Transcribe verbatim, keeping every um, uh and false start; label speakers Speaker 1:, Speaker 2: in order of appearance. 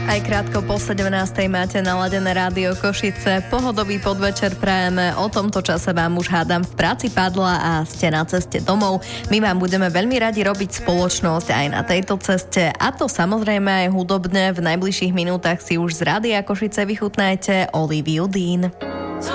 Speaker 1: Aj krátko po sedemnástej máte naladené rádio Košice. Pohodový podvečer prajeme. O tomto čase vám už hádam v práci padla a ste na ceste domov. My vám budeme veľmi radi robiť spoločnosť aj na tejto ceste. A to samozrejme aj hudobne. V najbližších minútach si už z rádia Košice vychutnajte Oliviu Dean.